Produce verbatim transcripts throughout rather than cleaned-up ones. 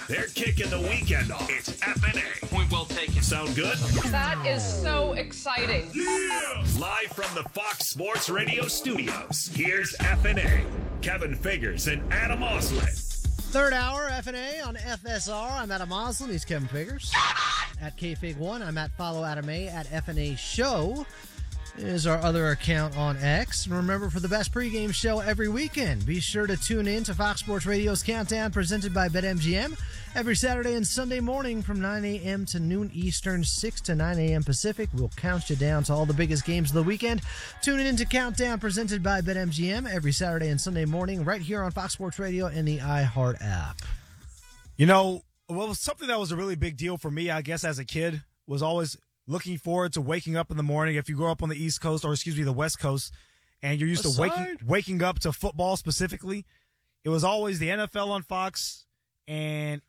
They're kicking the weekend off. It's F N A. Point well taken. Sound good? That is so exciting. Yeah! Live from the Fox Sports Radio studios, here's F N A. Kevin Figures and Adam Oslin. Third hour, F N A on F S R. I'm Adam Oslin. He's Kevin Figures. At K Fig one, I'm at Follow Adam A. At F N A Show is our other account on X. And remember, for the best pregame show every weekend, be sure to tune in to Fox Sports Radio's Countdown presented by BetMGM every Saturday and Sunday morning from nine a.m. to noon Eastern, six to nine a.m. Pacific. We'll count you down to all the biggest games of the weekend. Tune in to Countdown presented by BetMGM every Saturday and Sunday morning right here on Fox Sports Radio and the iHeart app. You know, well, something that was a really big deal for me, I guess, as a kid was always looking forward to waking up in the morning. If you grew up on the East Coast, or excuse me, the West Coast, and you're used to waking waking up to football specifically, it was always the N F L on Fox and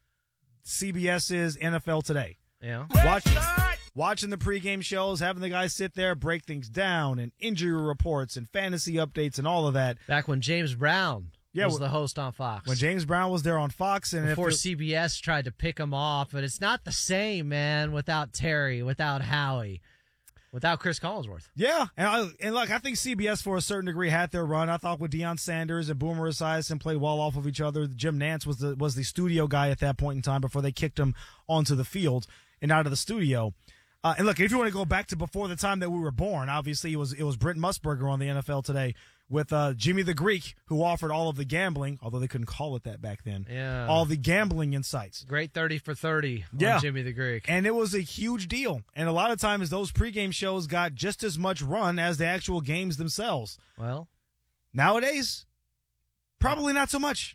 CBS's N F L Today. Yeah. Watching, watching the pregame shows, having the guys sit there, break things down, and injury reports and fantasy updates and all of that. Back when James Brown yeah, was the host on Fox. When James Brown was there on Fox. And Before if C B S tried to pick him off, but it's not the same, man, without Terry, without Howie, without Chris Collinsworth. Yeah, and I, and look, I think C B S for a certain degree had their run. I thought with Deion Sanders and Boomer Esiason played well off of each other. Jim Nantz was the was the studio guy at that point in time before they kicked him onto the field and out of the studio. Uh, and look, if you want to go back to before the time that we were born, obviously it was it was Brent Musburger on the N F L Today with uh, Jimmy the Greek, who offered all of the gambling, although they couldn't call it that back then. Yeah, all the gambling insights. Great thirty for thirty. Yeah, on Jimmy the Greek, and it was a huge deal. And a lot of times those pregame shows got just as much run as the actual games themselves. Well, nowadays, probably not so much.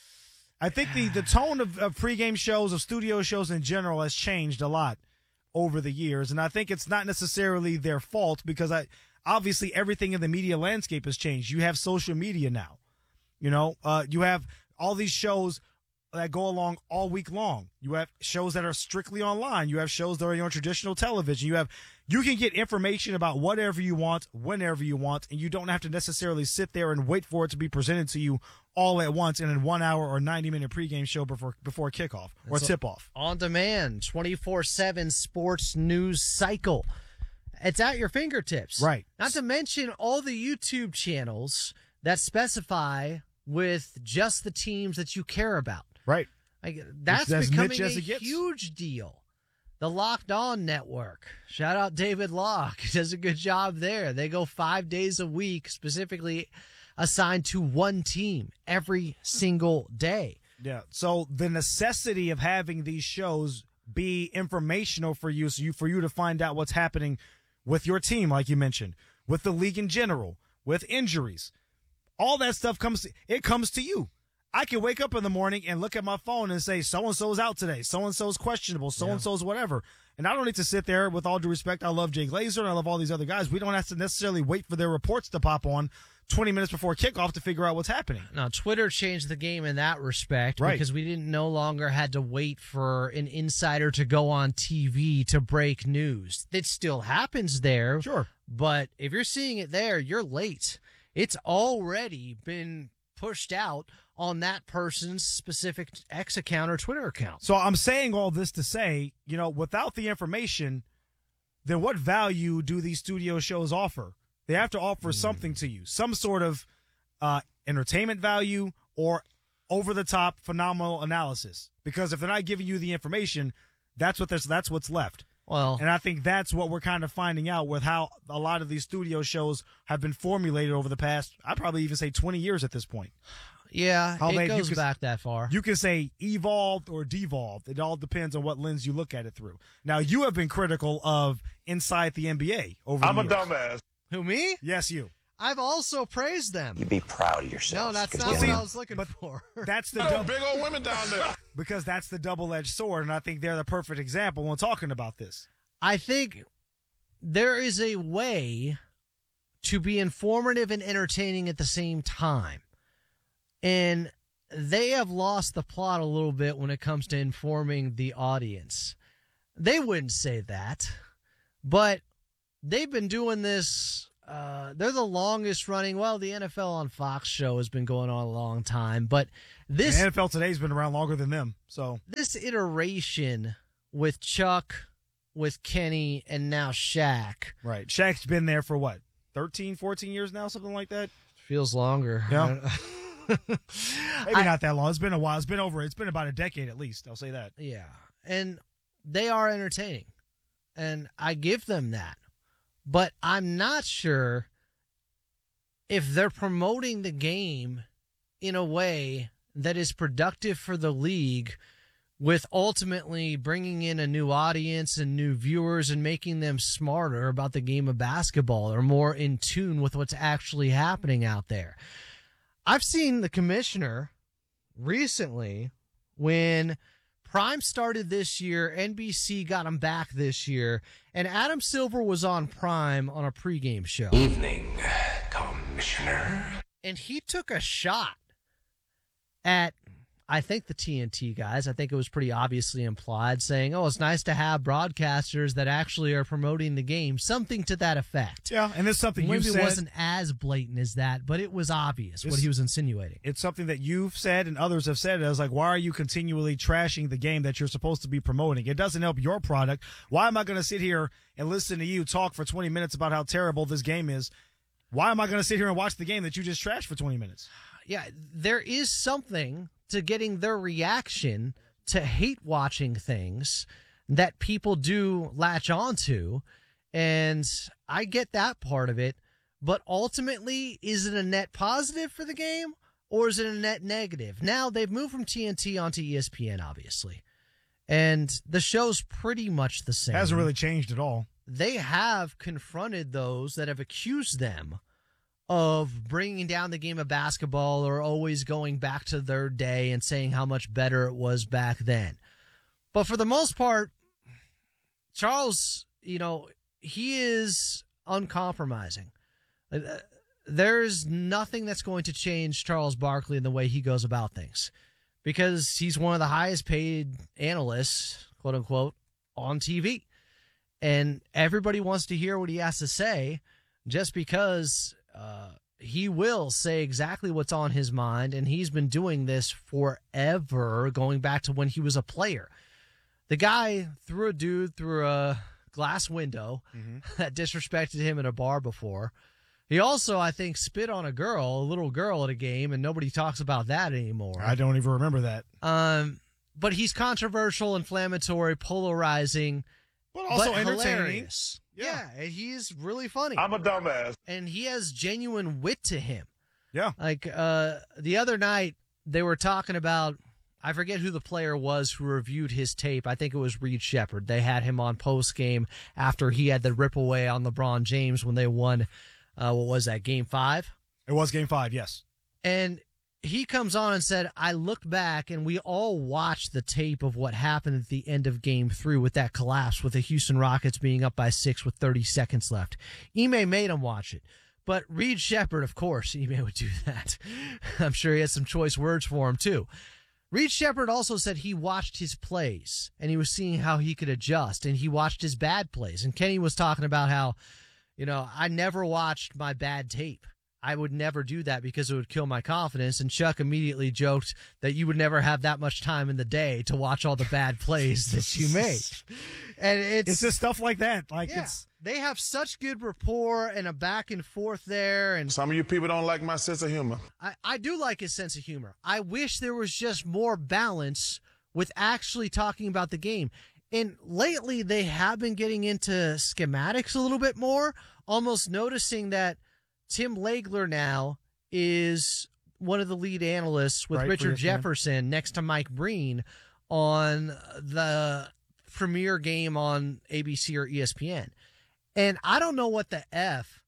I think the the tone of, of pregame shows, of studio shows in general, has changed a lot over the years, and I think it's not necessarily their fault because I obviously everything in the media landscape has changed. You have social media now, you know, uh, you have all these shows that go along all week long. You have shows that are strictly online. You have shows that are on traditional television. You have you can get information about whatever you want, whenever you want, and you don't have to necessarily sit there and wait for it to be presented to you all at once in a one hour or ninety minute pregame show before before kickoff or tip off. On demand, twenty-four seven sports news cycle. It's at your fingertips. Right. Not to mention all the YouTube channels that specify with just the teams that you care about. Right. Like, that's as becoming as a it gets. huge deal. The Locked On Network. Shout out David Locke. He does a good job there. They go five days a week, specifically assigned to one team every single day. Yeah. So the necessity of having these shows be informational for you, so you for you to find out what's happening with your team, like you mentioned, with the league in general, with injuries, all that stuff comes. It comes to you. I can wake up in the morning and look at my phone and say, so-and-so's out today. So-and-so's questionable. So-and-so's whatever. And I don't need to sit there, with all due respect. I love Jay Glazer and I love all these other guys. We don't have to necessarily wait for their reports to pop on twenty minutes before kickoff to figure out what's happening. Now, Twitter changed the game in that respect, right, because we didn't no longer had to wait for an insider to go on T V to break news. It still happens there. Sure. But if you're seeing it there, you're late. It's already been pushed out on that person's specific X account or Twitter account. So I'm saying all this to say, you know, without the information, then what value do these studio shows offer? They have to offer mm. something to you, some sort of uh, entertainment value or over-the-top phenomenal analysis. Because if they're not giving you the information, that's what there's, that's what's left. Well, and I think that's what we're kind of finding out with how a lot of these studio shows have been formulated over the past, I'd probably even say twenty years at this point. Yeah, how it they, goes can, back that far. You can say evolved or devolved. It all depends on what lens you look at it through. Now, you have been critical of Inside the N B A over the I'm years. a dumbass. Who, me? Yes, you. I've also praised them. You be proud of yourself. No, that's not what I was looking for. That's the oh, dou- big old women down there. Because that's the double-edged sword, and I think they're the perfect example when talking about this. I think there is a way to be informative and entertaining at the same time. And they have lost the plot a little bit when it comes to informing the audience. They wouldn't say that, but they've been doing this uh, they're the longest running. Well, the N F L on Fox show has been going on a long time, but this the N F L Today's been around longer than them. So this iteration with Chuck, with Kenny, and now Shaq. Right. Shaq's been there for what, thirteen, fourteen years now, something like that? Feels longer. Yeah. Maybe I, not that long. It's been a while. It's been over. It's been about a decade at least. I'll say that. Yeah. And they are entertaining. And I give them that. But I'm not sure if they're promoting the game in a way that is productive for the league, with ultimately bringing in a new audience and new viewers and making them smarter about the game of basketball or more in tune with what's actually happening out there. I've seen the commissioner recently when Prime started this year, N B C got him back this year, and Adam Silver was on Prime on a pregame show. Evening, Commissioner. And he took a shot at, I think, the T N T guys. I think it was pretty obviously implied, saying, oh, it's nice to have broadcasters that actually are promoting the game, something to that effect. Yeah, and it's something Maybe you've it said. wasn't as blatant as that, but it was obvious what It's- he was insinuating. It's something that you've said and others have said. I was like, why are you continually trashing the game that you're supposed to be promoting? It doesn't help your product. Why am I going to sit here and listen to you talk for twenty minutes about how terrible this game is? Why am I going to sit here and watch the game that you just trashed for twenty minutes? Yeah, there is something to getting their reaction to hate watching things that people do latch onto. And I get that part of it. But ultimately, is it a net positive for the game or is it a net negative? Now, they've moved from T N T onto E S P N, obviously. And the show's pretty much the same. Hasn't really changed at all. They have confronted those that have accused them of bringing down the game of basketball or always going back to their day and saying how much better it was back then. But for the most part, Charles, you know, he is uncompromising. There's nothing that's going to change Charles Barkley in the way he goes about things, because he's one of the highest paid analysts, quote unquote, on T V. And everybody wants to hear what he has to say, just because uh, he will say exactly what's on his mind. And he's been doing this forever, going back to when he was a player. The guy threw a dude through a glass window mm-hmm. that disrespected him in a bar before. He also, I think, spit on a girl, a little girl at a game, and nobody talks about that anymore. I don't even remember that. Um, but he's controversial, inflammatory, polarizing, but also but entertaining. Hilarious. Yeah. yeah, he's really funny. I'm a dumbass. And he has genuine wit to him. Yeah. Like uh, the other night, they were talking about, I forget who the player was who reviewed his tape. I think it was Reed Shepherd. They had him on post-game after he had the rip away on LeBron James when they won. Uh, what was that, game five? It was game five, yes. And he comes on and said, I looked back and we all watched the tape of what happened at the end of game three with that collapse with the Houston Rockets being up by six with thirty seconds left. Ime made him watch it. But Reed Shepherd, of course, Ime would do that. I'm sure he had some choice words for him, too. Reed Shepherd also said he watched his plays and he was seeing how he could adjust, and he watched his bad plays. And Kenny was talking about how, you know, I never watched my bad tape. I would never do that because it would kill my confidence. And Chuck immediately joked that you would never have that much time in the day to watch all the bad plays that you made. And it's, it's just stuff like that. Like yeah, it's they have such good rapport and a back and forth there. And Some of you people don't like my sense of humor. I, I do like his sense of humor. I wish there was just more balance with actually talking about the game. And lately, they have been getting into schematics a little bit more, almost noticing that Tim Legler now is one of the lead analysts with Right, Richard for E S P N. Jefferson next to Mike Breen on the premier game on A B C or E S P N. And I don't know what the F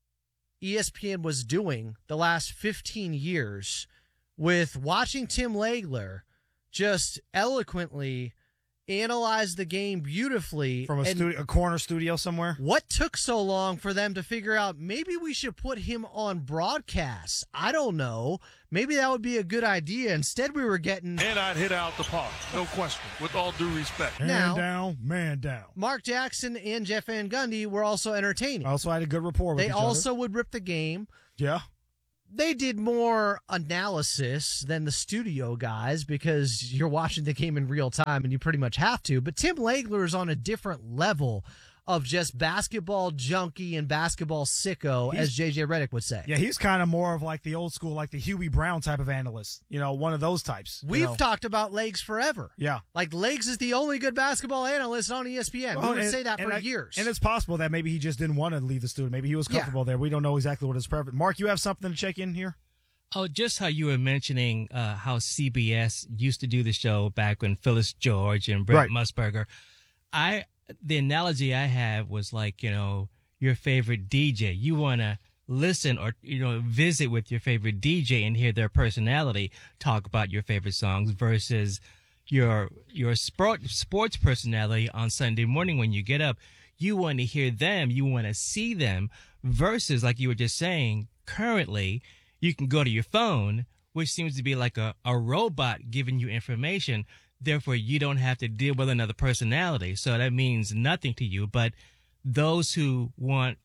E S P N was doing the last fifteen years with watching Tim Legler just eloquently analyzed the game beautifully. From a, and studio, a corner studio somewhere? what took so long for them to figure out maybe we should put him on broadcast? I don't know. Maybe that would be a good idea. Instead, we were getting... And I'd hit out the park, no question, with all due respect. Man Now- down, man down. Mark Jackson and Jeff Van Gundy were also entertaining. Also had a good rapport with They each also other. would rip the game. Yeah. They did more analysis than the studio guys because you're watching the game in real time and you pretty much have to. But Tim Legler is on a different level of just basketball junkie and basketball sicko, He's- as J J Redick would say. Yeah, he's kind of more of like the old school, like the Huey Brown type of analyst. You know, one of those types. you We've know. talked about Legs forever. Yeah. Like, Legs is the only good basketball analyst on E S P N. Well, we would and- say that and for I- years. And it's possible that maybe he just didn't want to leave the studio. Maybe he was Yeah. comfortable there. We don't know exactly what his preference. Mark, you have something to check in here? Oh, just how you were mentioning uh, how C B S used to do the show back when Phyllis George and Brett Right. Musburger. I the analogy I have was like, you know, your favorite D J. You want to listen or, you know, visit with your favorite D J and hear their personality talk about your favorite songs versus your your sport sports personality on Sunday morning when you get up. You want to hear them. You want to see them versus, like you were just saying, currently you can go to your phone, which seems to be like a, a robot giving you information. Therefore, you don't have to deal with another personality. So that means nothing to you. But those who want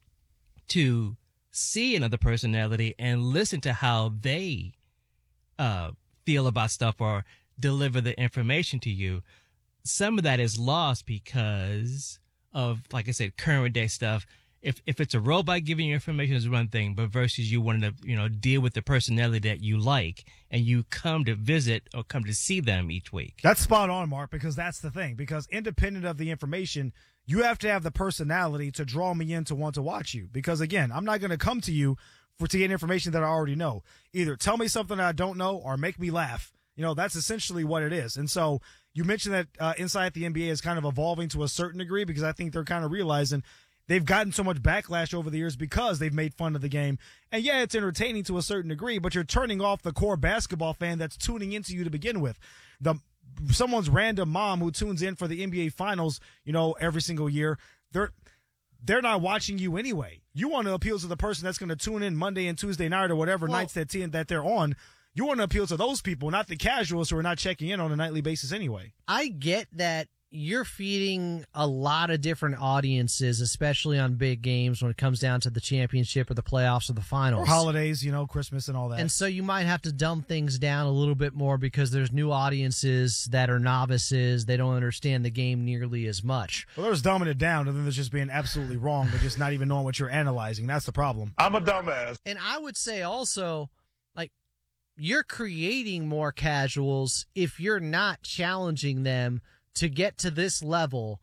to see another personality and listen to how they uh, feel about stuff or deliver the information to you, some of that is lost because of, like I said, current day stuff. If if it's a robot giving you information is one thing, but versus you wanting to, you know, deal with the personality that you like and you come to visit or come to see them each week. That's spot on, Mark, because that's the thing. Because independent of the information, you have to have the personality to draw me in to want to watch you. Because, again, I'm not going to come to you for to get information that I already know. Either tell me something that I don't know or make me laugh. You know, that's essentially what it is. And so you mentioned that uh, Inside the N B A is kind of evolving to a certain degree because I think they're kind of realizing they've gotten so much backlash over the years because they've made fun of the game. And yeah, it's entertaining to a certain degree, but you're turning off the core basketball fan that's tuning into you to begin with. The someone's random mom who tunes in for the N B A finals, you know, every single year, they're they're not watching you anyway. You want to appeal to the person that's going to tune in Monday and Tuesday night or whatever Well, nights that t- that they're on. You want to appeal to those people, not the casuals who are not checking in on a nightly basis anyway. I get that you're feeding a lot of different audiences, especially on big games when it comes down to the championship or the playoffs or the finals. Or holidays, you know, Christmas and all that. And so you might have to dumb things down a little bit more because there's new audiences that are novices. They don't understand the game nearly as much. Well, there's dumbing it down, and then there's just being absolutely wrong, but just not even knowing what you're analyzing. That's the problem. I'm a dumbass. And I would say also, like, you're creating more casuals if you're not challenging them to get to this level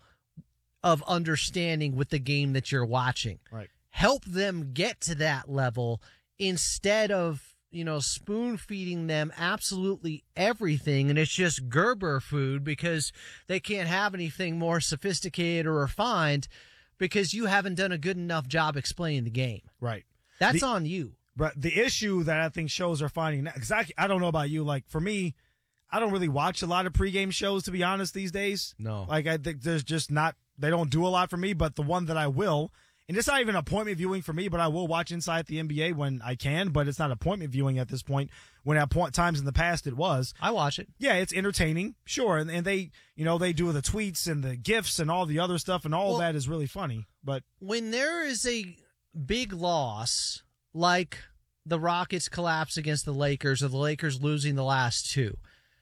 of understanding with the game that you're watching. Right. Help them get to that level instead of, you know, spoon feeding them absolutely everything. And it's just Gerber food because they can't have anything more sophisticated or refined because you haven't done a good enough job explaining the game. Right. That's The- on you. But the issue that I think shows are finding now, exactly, I don't know about you. Like for me, I don't really watch a lot of pregame shows, to be honest, these days. No. Like I think there's just not, they don't do a lot for me. But the one that I will, and it's not even appointment viewing for me, but I will watch Inside the N B A when I can. But it's not appointment viewing at this point. When at point times in the past it was. I watch it. Yeah, it's entertaining, sure, and and they, you know, they do the tweets and the gifs and all the other stuff, and all Well, that is really funny. But When there is a big loss, like the Rockets collapse against the Lakers or the Lakers losing the last two,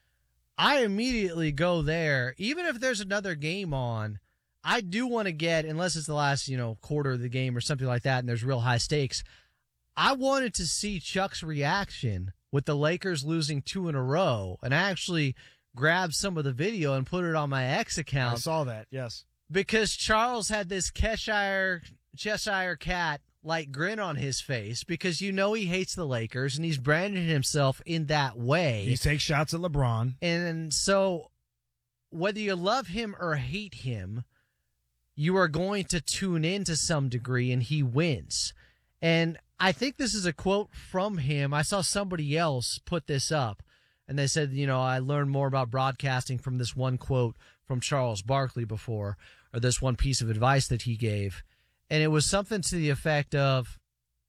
I immediately go there. Even if there's another game on, I do want to get, unless it's the last, you know, quarter of the game or something like that and there's real high stakes, I wanted to see Chuck's reaction with the Lakers losing two in a row. And I actually grabbed some of the video and put it on my X I account saw that, yes. because Charles had this Cheshire, Cheshire cat like grin on his face because you know he hates the Lakers and he's branded himself in that way. He takes shots at LeBron. And so whether you love him or hate him, you are going to tune in to some degree and he wins. And I think this is a quote from him. I saw somebody else put this up And they said, you know, I learned more about broadcasting from this one quote from Charles Barkley before, or this one piece of advice that he gave. And it was something to the effect of,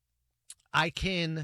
I can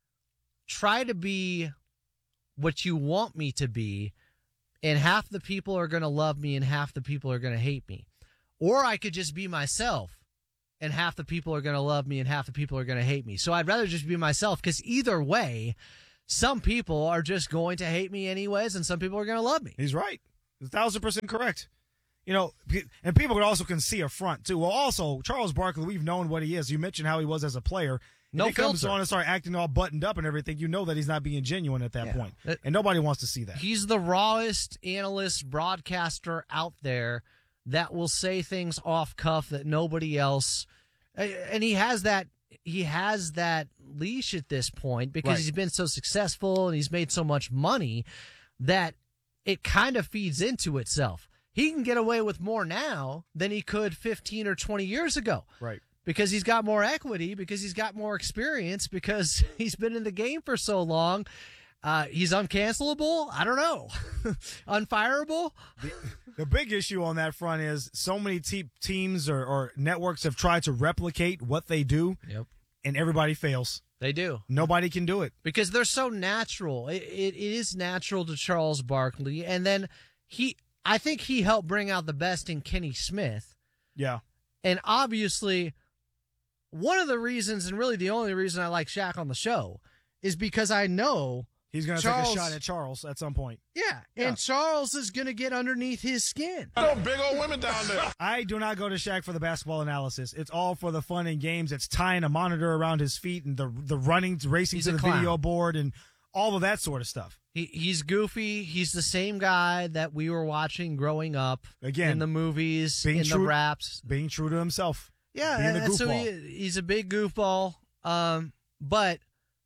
try to be what you want me to be, and half the people are going to love me and half the people are going to hate me. Or I could just be myself, and half the people are going to love me and half the people are going to hate me. So I'd rather just be myself, because either way, some people are just going to hate me anyways, and some people are going to love me. He's right. A thousand percent correct. You know, and people also can see a front, too. Well, also, Charles Barkley, we've known what he is. You mentioned how he was as a player. No if he comes filter. on and start acting all buttoned up and everything, you know that he's not being genuine at that Yeah. point. That- And nobody wants to see that. He's the rawest analyst, broadcaster out there that will say things off cuff that nobody else, and he has that he has that leash at this point because Right. he's been so successful and he's made so much money that it kind of feeds into itself. He can get away with more now than he could fifteen or twenty years ago. Right. Because he's got more equity, because he's got more experience, because he's been in the game for so long. Uh, he's uncancelable? I don't know. Unfireable? The, the big issue on that front is so many te- teams or, or networks have tried to replicate what they do, Yep. and everybody fails. They do. Nobody can do it. Because they're so natural. It, it, it is natural to Charles Barkley. And then he, I think he helped bring out the best in Kenny Smith. Yeah. And obviously, one of the reasons, and really the only reason I like Shaq on the show, is because I know He's going to take a shot at Charles at some point. Yeah, Yeah. and Charles is going to get underneath his skin. No big old women down there. I do not go to Shaq for the basketball analysis. It's all for the fun and games. It's tying a monitor around his feet and the the running, racing He's to a the clown. video board and all of that sort of stuff. He he's goofy. He's the same guy that we were watching growing up Again, in the movies, being in true- the raps. Being true to himself. Yeah, being a and so goofball. he, he's a big goofball. Um, but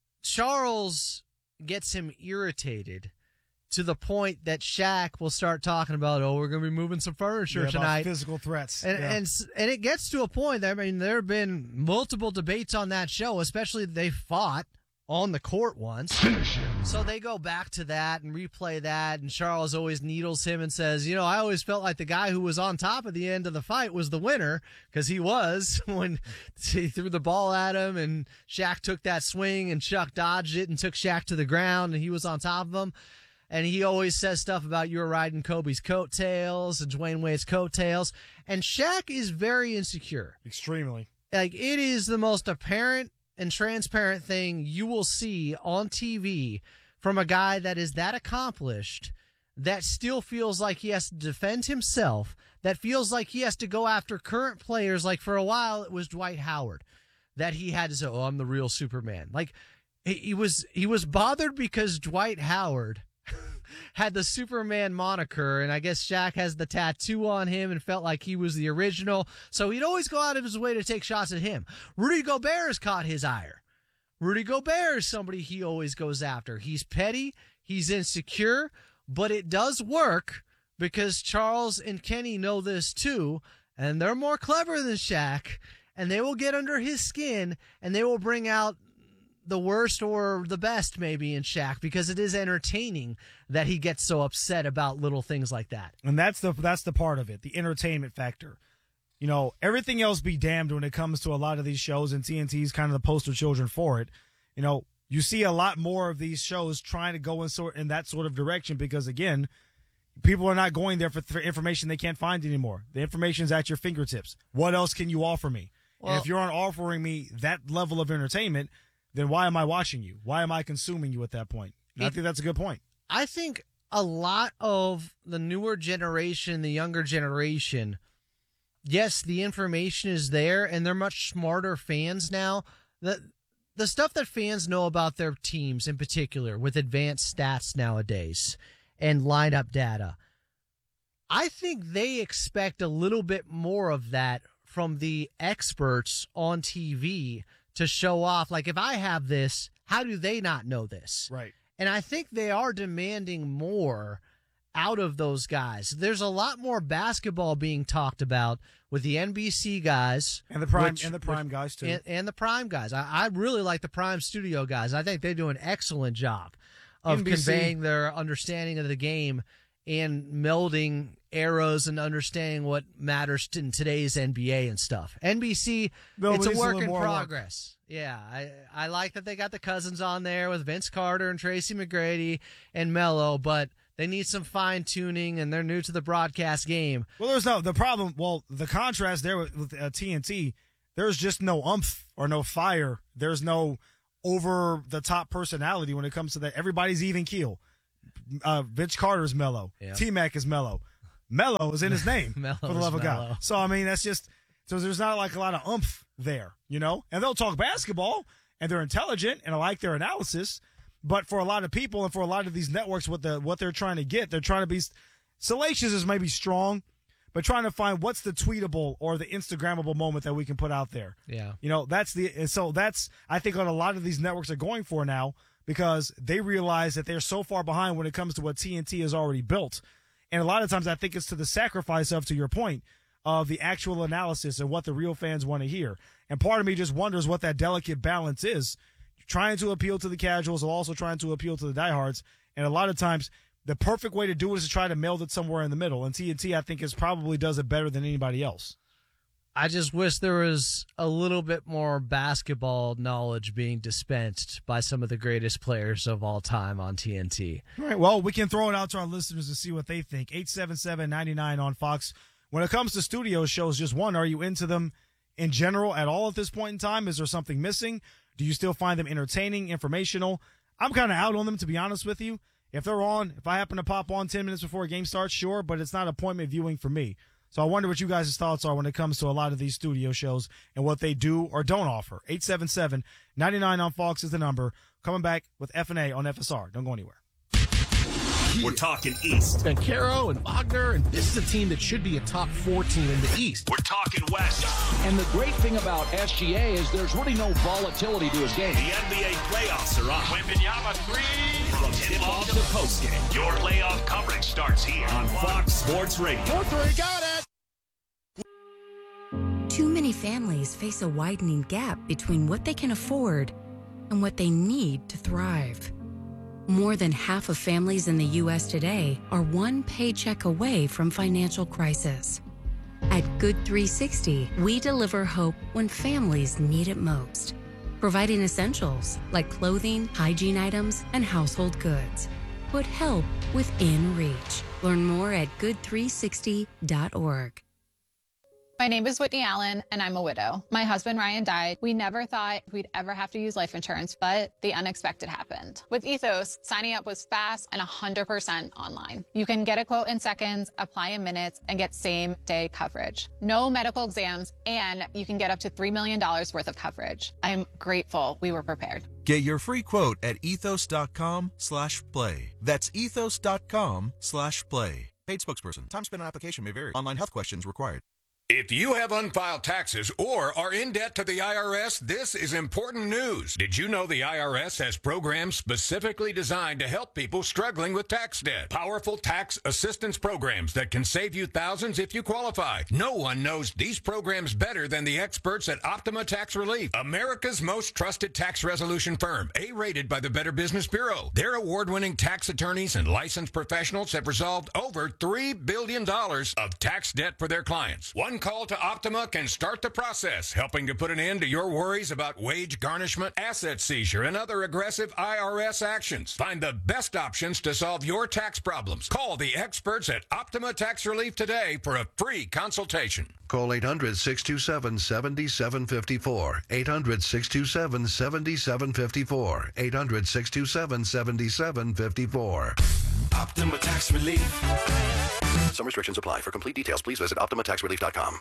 Charles gets him irritated to the point that Shaq will start talking about, oh, we're going to be moving some furniture Yeah, about tonight. physical threats. And, Yeah. and and it gets to a point. I mean, there have been multiple debates on that show, especially they fought on the court once. So they go back to that and replay that, and Charles always needles him and says, you know, I always felt like the guy who was on top at the end of the fight was the winner, because he was when he threw the ball at him and Shaq took that swing and Chuck dodged it and took Shaq to the ground and he was on top of him. And he always says stuff about you were riding Kobe's coattails and Dwayne Wade's coattails. And Shaq is very insecure. Extremely. Like, it is the most apparent and transparent thing you will see on T V from a guy that is that accomplished, that still feels like he has to defend himself, that feels like he has to go after current players. Like, for a while, it was Dwight Howard that he had to say, oh, I'm the real Superman. Like, he, he was he was bothered because Dwight Howard had the Superman moniker, and I guess Shaq has the tattoo on him and felt like he was the original. So he'd always go out of his way to take shots at him. Rudy Gobert has caught his ire. Rudy Gobert is somebody he always goes after. He's petty, he's insecure, but it does work because Charles and Kenny know this too, and they're more clever than Shaq, and they will get under his skin, and they will bring out the worst or the best maybe in Shaq, because it is entertaining that he gets so upset about little things like that. And that's the that's the part of it, the entertainment factor. You know, everything else be damned when it comes to a lot of these shows, and T N T's kind of the poster children for it. You know, you see a lot more of these shows trying to go in sort in that sort of direction because, again, people are not going there for, for information they can't find anymore. The information's at your fingertips. What else can you offer me? Well, and if you aren't offering me that level of entertainment, then why am I watching you? Why am I consuming you at that point? And I It- think that's a good point. I think a lot of the newer generation, the younger generation, yes, the information is there, and they're much smarter fans now. The the stuff that fans know about their teams in particular with advanced stats nowadays and lineup data, I think they expect a little bit more of that from the experts on T V to show off. Like, if I have this, how do they not know this? Right. And I think they are demanding more out of those guys. There's a lot more basketball being talked about with the N B C guys And the prime which- and the prime guys too. and, and the Prime guys. I, I really like the Prime Studio guys. I think they do an excellent job. of N B C. conveying their understanding of the game and melding eras and understanding what matters in today's N B A and stuff. N B C, No, it's but a it's a work little in more progress. Yeah, I, I like that they got the cousins on there with Vince Carter and Tracy McGrady and Melo, but they need some fine tuning, and they're new to the broadcast game. Well, there's no the problem. Well, the contrast there with, with uh, T N T, there's just no umph or no fire. There's no over the top personality when it comes to that. Everybody's even keel. Uh, Vince Carter's mellow. Yeah. T Mac is mellow. Mellow is in his name. Mellow for the is love of mellow. God. So I mean, that's just so there's not like a lot of umph there, you know. And they'll talk basketball, and they're intelligent, and I like their analysis. But for a lot of people and for a lot of these networks, what the what they're trying to get, they're trying to be salacious is maybe strong, but trying to find what's the tweetable or the Instagrammable moment that we can put out there. Yeah. You know, that's the and so that's I think what a lot of these networks are going for now because they realize that they're so far behind when it comes to what T N T has already built. And a lot of times I think it's to the sacrifice of, to your point, of the actual analysis and what the real fans want to hear. And part of me just wonders what that delicate balance is. Trying to appeal to the casuals while also trying to appeal to the diehards. And a lot of times, the perfect way to do it is to try to meld it somewhere in the middle. And T N T, I think, is probably does it better than anybody else. I just wish there was a little bit more basketball knowledge being dispensed by some of the greatest players of all time on T N T. All right, well, we can throw it out to our listeners to see what they think. eight seven seven, nine nine on Fox. When it comes to studio shows, just one, are you into them in general at all at this point in time? Is there something missing? Do you still find them entertaining, informational? I'm kind of out on them, to be honest with you. If they're on, if I happen to pop on ten minutes before a game starts, sure, but it's not appointment viewing for me. So I wonder what you guys' thoughts are when it comes to a lot of these studio shows and what they do or don't offer. eight seven seven, nine nine on Fox is the number. Coming back with F and A on F S R. Don't go anywhere. We're talking East. Caro and Wagner, and this is a team that should be a top four team in the East. We're talking West. And the great thing about S G A is there's really no volatility to his game. The N B A playoffs are on. Wembanyama three. From tip-off to postgame, your playoff coverage starts here on Fox Sports Radio. Three, got it. Too many families face a widening gap between what they can afford and what they need to thrive. More than half of families in the U S today are one paycheck away from financial crisis. At Good three sixty, we deliver hope when families need it most, providing essentials like clothing, hygiene items, and household goods. Put help within reach. Learn more at good three sixty dot org. My name is Whitney Allen, and I'm a widow. My husband, Ryan, died. We never thought we'd ever have to use life insurance, but the unexpected happened. With Ethos, signing up was fast and one hundred percent online. You can get a quote in seconds, apply in minutes, and get same-day coverage. No medical exams, and you can get up to three million dollars worth of coverage. I'm grateful we were prepared. Get your free quote at ethos.com slash play. That's ethos.com slash play. Paid spokesperson. Time spent on application may vary. Online health questions required. If you have unfiled taxes or are in debt to the I R S, this is important news. Did you know the I R S has programs specifically designed to help people struggling with tax debt? Powerful tax assistance programs that can save you thousands if you qualify. No one knows these programs better than the experts at Optima Tax Relief, America's most trusted tax resolution firm, A-rated by the Better Business Bureau. Their award-winning tax attorneys and licensed professionals have resolved over three billion dollars of tax debt for their clients. One call to Optima can start the process, helping to put an end to your worries about wage garnishment, asset seizure, and other aggressive I R S actions. Find the best options to solve your tax problems. Call the experts at Optima Tax Relief today for a free consultation. Call eight hundred, six two seven, seven seven five four. eight hundred, six two seven, seven seven five four. eight hundred, six two seven, seven seven five four. Optima Tax Relief. Some restrictions apply. For complete details, please visit optima tax relief dot com.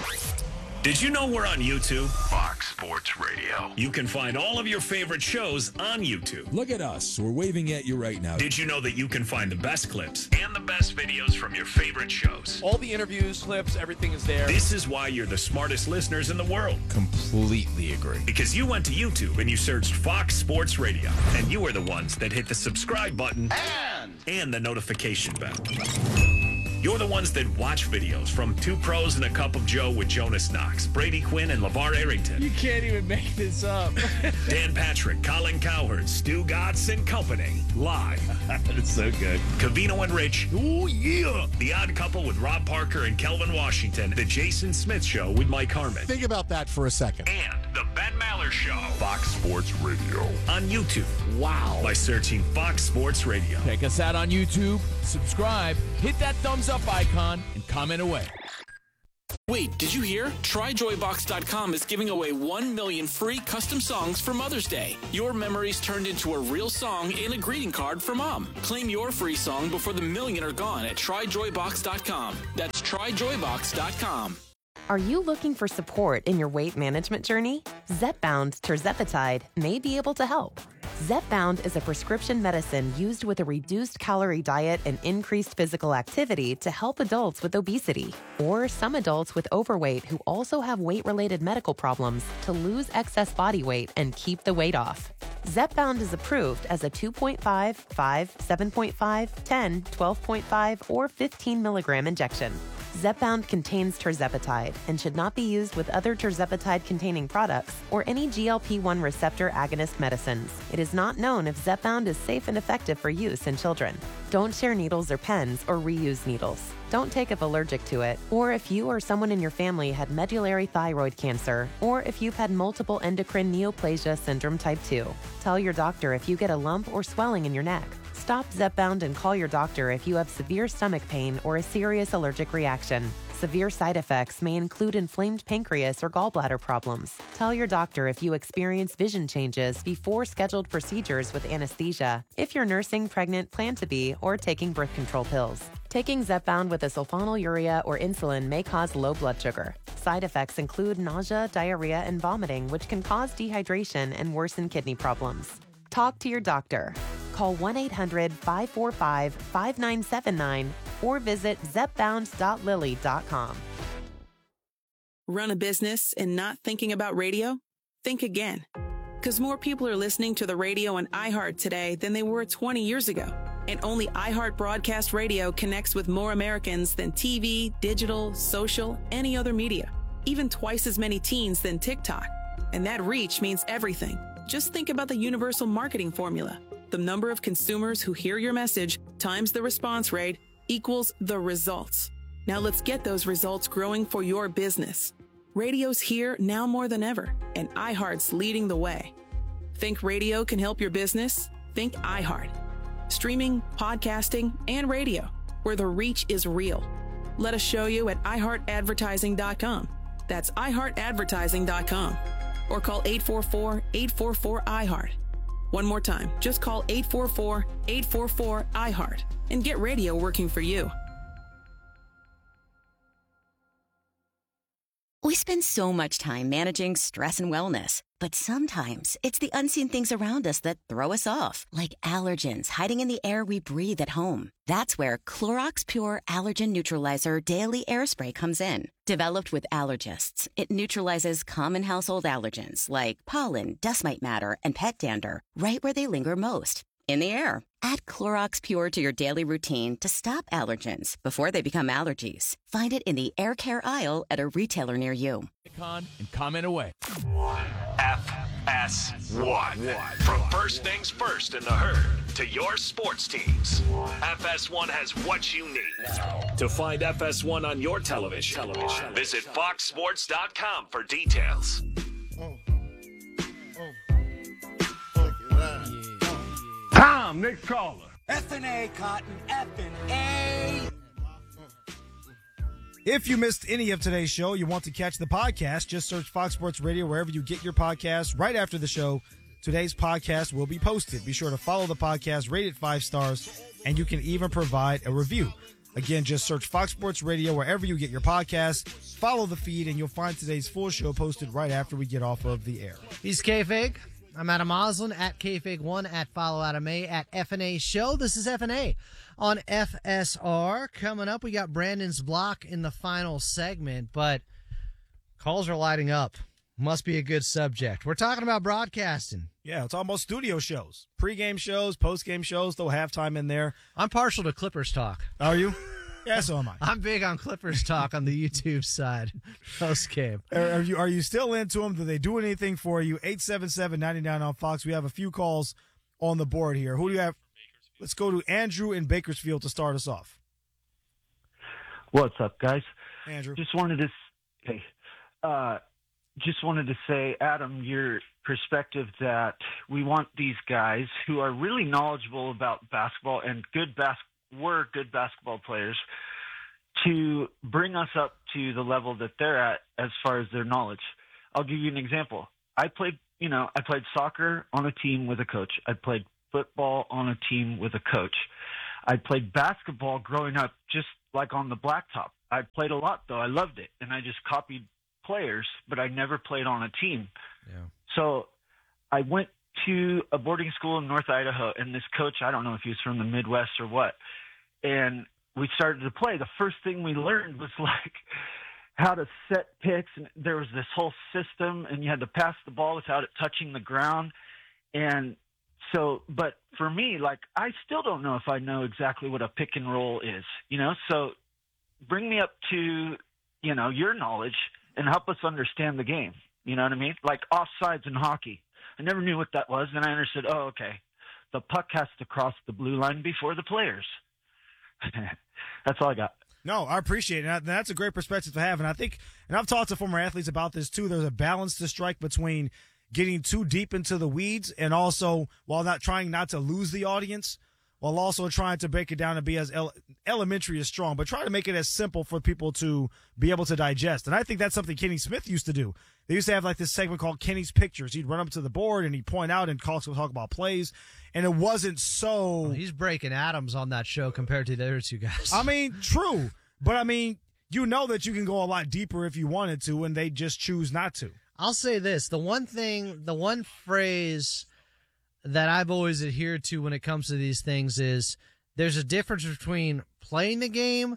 Did you know we're on YouTube? Fox Sports Radio. You can find all of your favorite shows on YouTube. Look at us. We're waving at you right now. Did you know that you can find the best clips and the best videos from your favorite shows? All the interviews, clips, everything is there. This is why you're the smartest listeners in the world. Completely agree. Because you went to YouTube and you searched Fox Sports Radio, and you were the ones that hit the subscribe button and, and the notification bell. You're the ones that watch videos from Two Pros and a Cup of Joe with Jonas Knox, Brady Quinn, and LeVar Arrington. You can't even make this up. Dan Patrick, Colin Cowherd, Stu Gatz, and company. Live. That's so good. Cavino and Rich. Ooh, yeah. The Odd Couple with Rob Parker and Kelvin Washington. The Jason Smith Show with Mike Harmon. Think about that for a second. And the Ben Maller Show. Fox Sports Radio. On YouTube. Wow. By searching Fox Sports Radio. Check us out on YouTube, subscribe, hit that thumbs up icon, and comment away. Wait, did you hear? Try Joy Box dot com is giving away one million free custom songs for Mother's Day. Your memories turned into a real song and a greeting card for Mom. Claim your free song before the million are gone at Try Joy Box dot com. That's Try Joy Box dot com. Are you looking for support in your weight management journey? Zepbound Tirzepatide may be able to help. Zepbound is a prescription medicine used with a reduced calorie diet and increased physical activity to help adults with obesity, or some adults with overweight who also have weight-related medical problems to lose excess body weight and keep the weight off. Zepbound is approved as a two point five, five, seven point five, ten, twelve point five, or fifteen milligram injection. Zepbound contains tirzepatide and should not be used with other tirzepatide-containing products or any G L P one receptor agonist medicines. It is not known if Zepbound is safe and effective for use in children. Don't share needles or pens or reuse needles. Don't take if allergic to it, or if you or someone in your family had medullary thyroid cancer, or if you've had multiple endocrine neoplasia syndrome type two. Tell your doctor if you get a lump or swelling in your neck. Stop Zepbound and call your doctor if you have severe stomach pain or a serious allergic reaction. Severe side effects may include inflamed pancreas or gallbladder problems. Tell your doctor if you experience vision changes before scheduled procedures with anesthesia, if you're nursing, pregnant, plan to be, or taking birth control pills. Taking Zepbound with a sulfonylurea or insulin may cause low blood sugar. Side effects include nausea, diarrhea, and vomiting, which can cause dehydration and worsen kidney problems. Talk to your doctor. Call one eight hundred, five four five, five nine seven nine or visit zepbound dot lilly dot com. Run a business and not thinking about radio? Think again. Because more people are listening to the radio on iHeart today than they were twenty years ago. And only iHeart Broadcast Radio connects with more Americans than T V, digital, social, any other media. Even twice as many teens than TikTok. And that reach means everything. Just think about the universal marketing formula. The number of consumers who hear your message times the response rate equals the results. Now let's get those results growing for your business. Radio's here now more than ever, and iHeart's leading the way. Think radio can help your business? Think iHeart. Streaming, podcasting, and radio, where the reach is real. Let us show you at i heart advertising dot com. That's i heart advertising dot com. Or call eight four four, eight four four, I heart. One more time, just call eight four four, eight four four, I heart and get radio working for you. We spend so much time managing stress and wellness, but sometimes it's the unseen things around us that throw us off, like allergens hiding in the air we breathe at home. That's where Clorox Pure Allergen Neutralizer Daily Air Spray comes in. Developed with allergists, it neutralizes common household allergens like pollen, dust mite matter, and pet dander right where they linger most, in the air. Add Clorox Pure to your daily routine to stop allergens before they become allergies. Find it in the air care aisle at a retailer near you. Icon and comment away. F S one. From first things first in the herd to your sports teams, F S one has what you need. To find F S one on your television, television. visit fox sports dot com for details. Oh. Tom, next caller. F and A, Cotton, F and A. If you missed any of today's show, you want to catch the podcast, just search Fox Sports Radio wherever you get your podcasts. Right after the show, today's podcast will be posted. Be sure to follow the podcast, rate it five stars, and you can even provide a review. Again, just search Fox Sports Radio wherever you get your podcasts. Follow the feed, and you'll find today's full show posted right after we get off of the air. He's K-Fig. I'm Adam Oslin at K Fig one, at Follow Adam A, at F and A Show. This is F and A on F S R. Coming up, we got Brandon's block in the final segment, but calls are lighting up. Must be a good subject. We're talking about broadcasting. Yeah, it's almost studio shows. Pre-game shows, post-game shows, throw halftime in there. I'm partial to Clippers talk. Are you? Yeah, so am I. I'm big on Clippers talk on the YouTube side post game. Are, are you are you still into them? Do they do anything for you? eight seven seven, nine nine on Fox. We have a few calls on the board here. Who do you have? Let's go to Andrew in Bakersfield to start us off. What's up, guys? Andrew. Just wanted to hey, uh, just wanted to say, Adam, your perspective that we want these guys who are really knowledgeable about basketball and good bas- were good basketball players to bring us up to the level that they're at as far as their knowledge. I'll give you an example. I played, you know, I played soccer on a team with a coach. I played football on a team with a coach. I played basketball growing up just like on the blacktop. I played a lot, though. I loved it, and I just copied players, but I never played on a team. Yeah. So I went to a boarding school in North Idaho, and this coach, I don't know if he was from the Midwest or what, and we started to play. The first thing we learned was like how to set picks, and there was this whole system, and you had to pass the ball without it touching the ground. And so, but for me, like, I still don't know if I know exactly what a pick and roll is, you know? So bring me up to, you know, your knowledge and help us understand the game. You know what I mean? Like offsides in hockey. I never knew what that was. Then I understood, oh, okay, the puck has to cross the blue line before the players. That's all I got. No, I appreciate it. And that's a great perspective to have. And I think, and I've talked to former athletes about this too, there's a balance to strike between getting too deep into the weeds and also, while not trying not to lose the audience, while also trying to break it down and be as ele- elementary as strong, but try to make it as simple for people to be able to digest. And I think that's something Kenny Smith used to do. They used to have like this segment called Kenny's Pictures. He'd run up to the board and he'd point out and talk, talk about plays. And it wasn't so... Well, he's breaking atoms on that show compared to the other two guys. I mean, true. But I mean, you know that you can go a lot deeper if you wanted to, and they just choose not to. I'll say this. The one thing, the one phrase that I've always adhered to when it comes to these things is there's a difference between playing the game,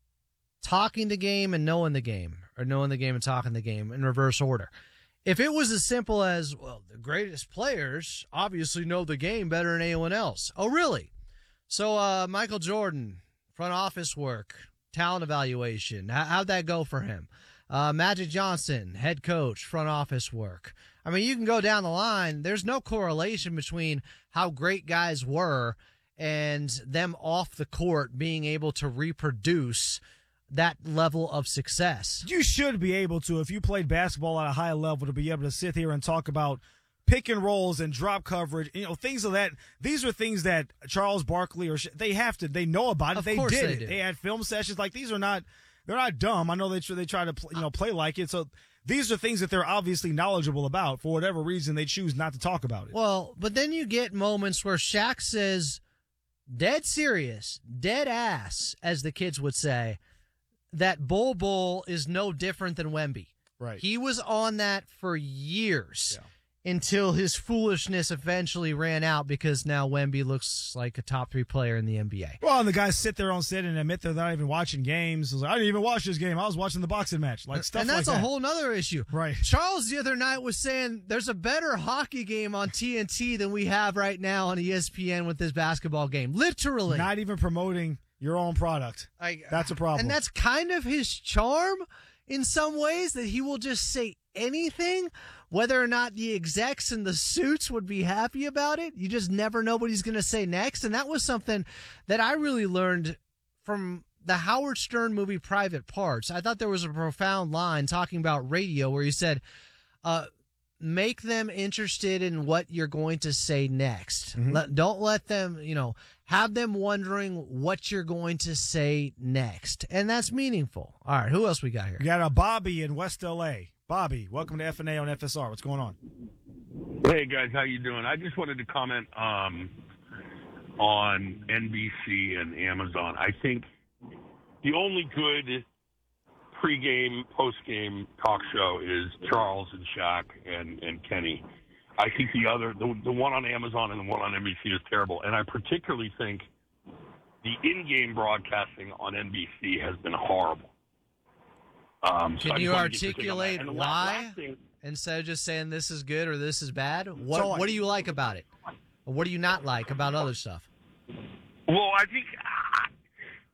talking the game, and knowing the game, or knowing the game and talking the game in reverse order. If it was as simple as, well, the greatest players obviously know the game better than anyone else. Oh, really? So uh, Michael Jordan, front office work, talent evaluation, how, how'd that go for him? Uh, Magic Johnson, head coach, front office work. I mean, you can go down the line. There's no correlation between how great guys were and them off the court being able to reproduce that level of success. You should be able to, if you played basketball at a high level, to be able to sit here and talk about pick and rolls and drop coverage, you know, things of that. These are things that Charles Barkley or they have to, they know about it. Of they course did they it. do. They had film sessions. Like, these are not, they're not dumb. I know they they try to you know play like it. So these are things that they're obviously knowledgeable about. For whatever reason, they choose not to talk about it. Well, but then you get moments where Shaq says, dead serious, dead ass, as the kids would say, that Bol Bol is no different than Wemby. Right. He was on that for years. Yeah. Until his foolishness eventually ran out because now Wemby looks like a top three player in the N B A. Well, and the guys sit there on set and admit they're not even watching games. Like, I didn't even watch this game. I was watching the boxing match. Like stuff and that's like a that. whole nother issue. Right. Charles the other night was saying there's a better hockey game on T N T than we have right now on E S P N with this basketball game. Literally. Not even promoting your own product. I, that's a problem. And that's kind of his charm in some ways, that he will just say anything, whether or not the execs in the suits would be happy about it. You just never know what he's going to say next. And that was something that I really learned from the Howard Stern movie Private Parts. I thought there was a profound line talking about radio where he said, uh, make them interested in what you're going to say next. Mm-hmm. Let, don't let them, you know, have them wondering what you're going to say next. And that's meaningful. All right, who else we got here? We got a Bobby in West L A. Bobby, welcome to F N A on F S R. What's going on? Hey, guys, how you doing? I just wanted to comment um, on N B C and Amazon. I think the only good pregame, postgame talk show is Charles and Shaq and, and Kenny. I think the other, the, the one on Amazon and the one on N B C is terrible. And I particularly think the in-game broadcasting on N B C has been horrible. Um, so Can I you just wanted to get your take on that. articulate And the why, last thing- instead of just saying this is good or this is bad? What So I- What do you like about it? Or what do you not like about other stuff? Well, I think uh,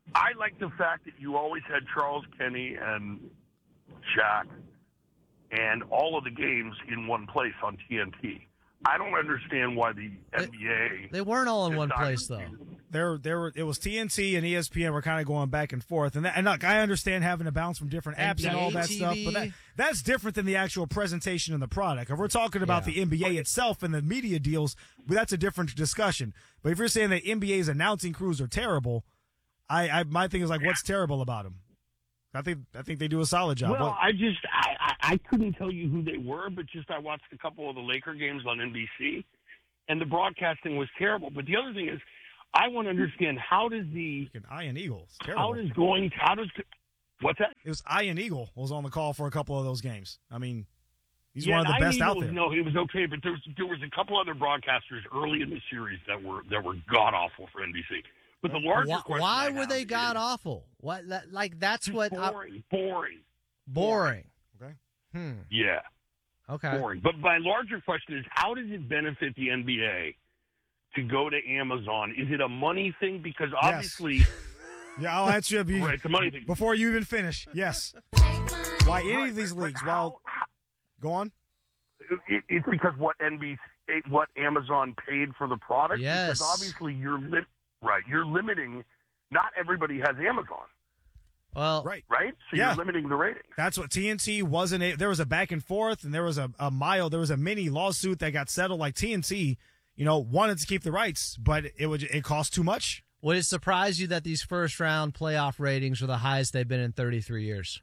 I like the fact that you always had Charles Kenny and Shaq and all of the games in one place on T N T. I don't understand why the N B A. They weren't all in one decided- place, though. There, there were. It was T N T and E S P N were kind of going back and forth, and, that, and look, I understand having to bounce from different apps and all that T V. stuff, but that, that's different than the actual presentation of the product. If we're talking about Yeah. the N B A itself and the media deals, well, that's a different discussion. But if you're saying that N B A's announcing crews are terrible, I, I my thing is like, what's terrible about them? I think I think they do a solid job. Well, What- I just I, I, I couldn't tell you who they were, but just I watched a couple of the Laker games on N B C, and the broadcasting was terrible. But the other thing is, I want to understand how does the Iron Eagle, it's how terrible. does going how does what's that? It was Iron Eagle was on the call for a couple of those games. I mean, he's Yeah, one of the and I best mean, out it was- there. No, it was okay, but there was there was a couple other broadcasters early in the series that were that were god awful for N B C. But the larger Why, question why I were have they is god awful? What? That, like that's what I- boring, boring, boring. Okay. Hmm. yeah, Okay. boring. But my larger question is, how does it benefit the N B A to go to Amazon? Is it a money thing? Because obviously, Yeah, I'll answer you right, it's a money thing. before you even finish. Yes. Why any of these leagues? Well, go on. It, it's because what N B C, what Amazon paid for the product. Yes. Because obviously you're li- right. You're limiting. Not everybody has Amazon. Well, right, right. So Yeah. you're limiting the ratings. That's what T N T wasn't. A, there was a back and forth, and there was a, a mile. There was a mini lawsuit that got settled. Like T N T, you know, wanted to keep the rights, but it would it cost too much. Would it surprise you that these first round playoff ratings are the highest they've been in thirty-three years?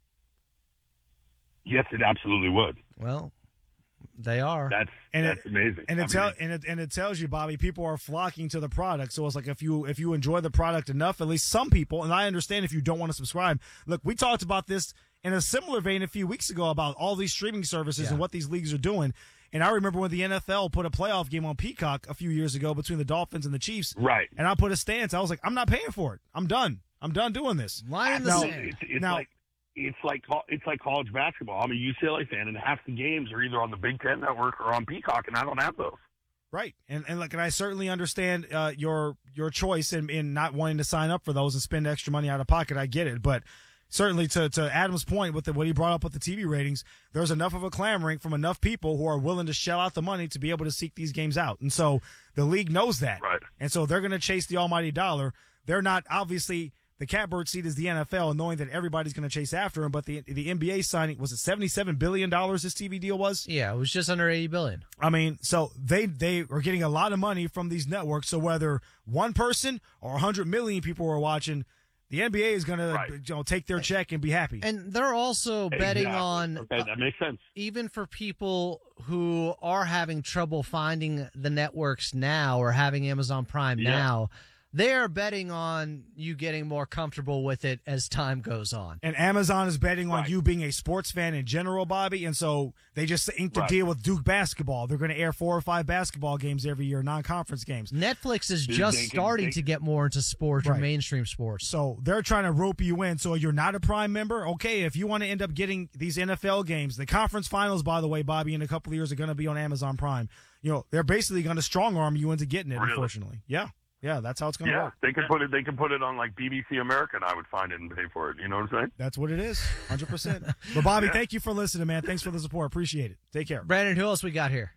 Yes, it absolutely would. Well, they are. That's And that's it, amazing. And I it, tell, mean, and it and it tells you, Bobby, people are flocking to the product. So it's like if you if you enjoy the product enough, at least some people, and I understand if you don't want to subscribe. Look, we talked about this in a similar vein a few weeks ago about all these streaming services Yeah. and what these leagues are doing. And I remember when the N F L put a playoff game on Peacock a few years ago between the Dolphins and the Chiefs. Right. And I put a stance. I was like, I'm not paying for it. I'm done. I'm done doing this. Line in the Now- sand. it's, it's now- like it's like co- it's like college basketball. I'm a U C L A fan, and half the games are either on the Big Ten Network or on Peacock, and I don't have those. Right, and and like, and I certainly understand uh, your your choice in, in not wanting to sign up for those and spend extra money out of pocket. I get it, but certainly to to Adam's point with the, what he brought up with the T V ratings, there's enough of a clamoring from enough people who are willing to shell out the money to be able to seek these games out, and so the league knows that, Right. and so they're going to chase the almighty dollar. They're not obviously. The catbird seat is the N F L, knowing that everybody's going to chase after him. But the the N B A signing, was it seventy-seven billion dollars this T V deal was? Yeah, it was just under eighty billion dollars. I mean, so they they are getting a lot of money from these networks. So whether one person or one hundred million people are watching, the N B A is going Right. to you know, take their check and be happy. And they're also betting Exactly. on, Okay, that makes sense. even for people who are having trouble finding the networks now or having Amazon Prime Yeah. now, they are betting on you getting more comfortable with it as time goes on. And Amazon is betting on Right. you being a sports fan in general, Bobby. And so they just inked a Right. deal with Duke basketball. They're going to air four or five basketball games every year, non-conference games. Netflix is They just can- starting they- to get more into sports or Right. mainstream sports. So they're trying to rope you in. So you're not a Prime member? Okay, if you want to end up getting these N F L games, the conference finals, by the way, Bobby, in a couple of years are going to be on Amazon Prime. You know, they're basically going to strong arm you into getting it, Really? unfortunately. Yeah. Yeah, that's how it's going to Yeah, work. they can put it. They can put it on like B B C America, and I would find it and pay for it. You know what I'm saying? That's what it is, one hundred percent. But, Bobby, Yeah. thank you for listening, man. Thanks for the support. Appreciate it. Take care. Brandon, who else we got here?